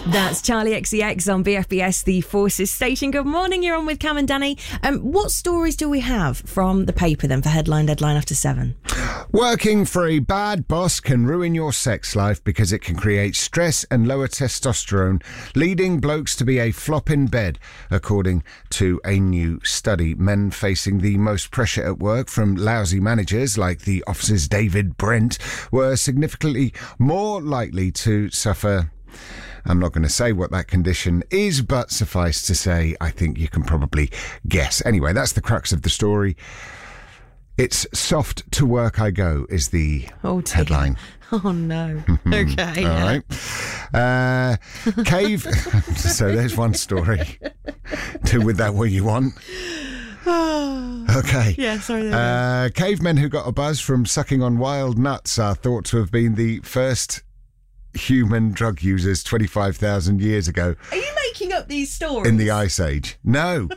That's Charlie XCX on BFBS, the Forces station. Good morning, you're on with Cam and Danny. What stories do we have from the paper then for headline deadline after 7? Working for a bad boss can ruin your sex life because it can create stress and lower testosterone, leading blokes to be a flop in bed, according to a new study. Men facing the most pressure at work from lousy managers like the office's David Brent were significantly more likely to suffer. I'm not going to say what that condition is, but suffice to say, I think you can probably guess. Anyway, that's the crux of the story. It's soft to work I go is the headline. Oh, no. Okay. All right. Cave. So there's one story. Do with that what you want. Okay. Yeah, sorry. Cavemen who got a buzz from sucking on wild nuts are thought to have been the first human drug users 25,000 years ago. Are you making up these stories? In the Ice Age. No,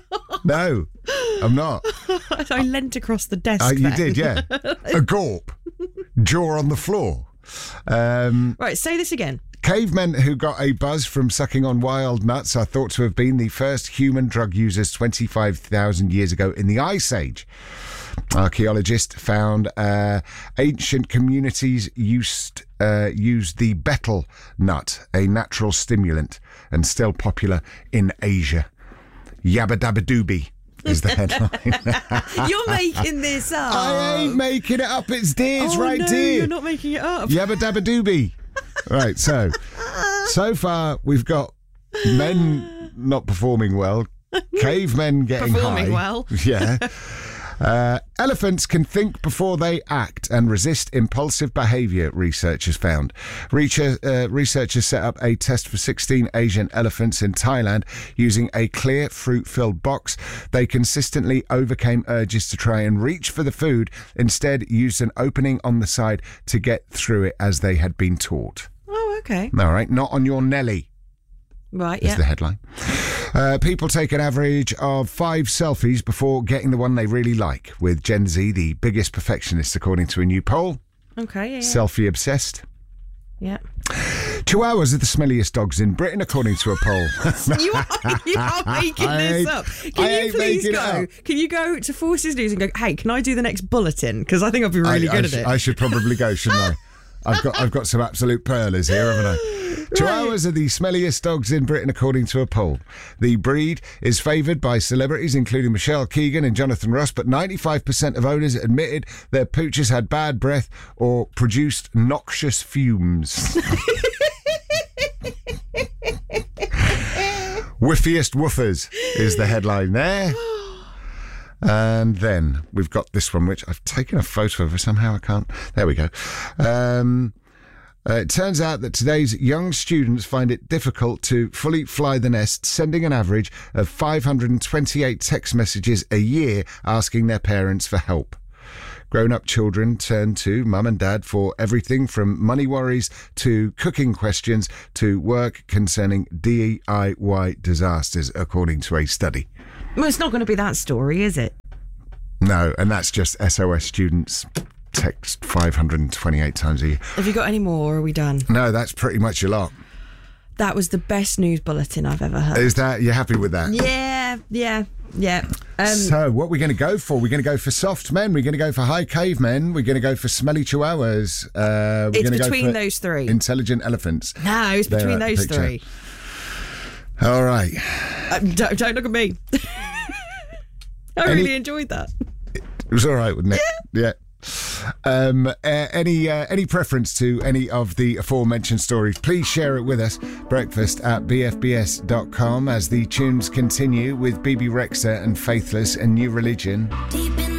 I'm not. I leant across the desk. You did, yeah. A gawp. Jaw on the floor. Right, say this again. Cavemen who got a buzz from sucking on wild nuts are thought to have been the first human drug users 25,000 years ago in the Ice Age. Archaeologists found ancient communities used the betel nut, a natural stimulant, and still popular in Asia. Yabba dabba doobie is the headline. You're making this up. I ain't making it up. It's Dears right here. You're not making it up. Yabba dabba doobie. Right, so far we've got men not performing well, cavemen getting performing high. well. Yeah. Elephants can think before they act and resist impulsive behaviour, researchers found. Researchers set up a test for 16 Asian elephants in Thailand using a clear fruit-filled box. They consistently overcame urges to try and reach for the food, instead used an opening on the side to get through it as they had been taught. Oh, okay. All right, not on your Nelly. Right, is the headline. People take an average of 5 selfies before getting the one they really like, with Gen Z the biggest perfectionist, according to a new poll. Okay, yeah. Selfie obsessed. Yeah. Chihuahuas are the smelliest dogs in Britain, according to a poll. You are making this up. Can you please go? Can you go to Forces News and go, hey, can I do the next bulletin? Because I think I'll be really good at it. I should probably go, shouldn't I? I've got some absolute pearlers here, haven't I? Chihuahuas are the smelliest dogs in Britain, according to a poll. The breed is favoured by celebrities, including Michelle Keegan and Jonathan Ross, but 95% of owners admitted their pooches had bad breath or produced noxious fumes. Whiffiest woofers is the headline there. And then we've got this one, which I've taken a photo of. Somehow I can't. There we go. It turns out that today's young students find it difficult to fully fly the nest, sending an average of 528 text messages a year asking their parents for help. Grown-up children turn to mum and dad for everything from money worries to cooking questions to work concerning DIY disasters, according to a study. Well, it's not going to be that story, is it? No, and that's just SOS students text 528 times a year. Have you got any more, or are we done? No, that's pretty much a lot. That was the best news bulletin I've ever heard. Is that, you're happy with that? Yeah. So what are we going to go for? We're going to go for soft men. We're going to go for high cavemen. We're going to go for smelly chihuahuas. It's between those three. Intelligent elephants. No, it's between those three. All right. Don't look at me. I really enjoyed that. It was all right, wasn't it? Yeah. Any preference to any of the aforementioned stories, please share it with us. breakfast@bfbs.com as the tunes continue with BB Rexha and Faithless and New Religion.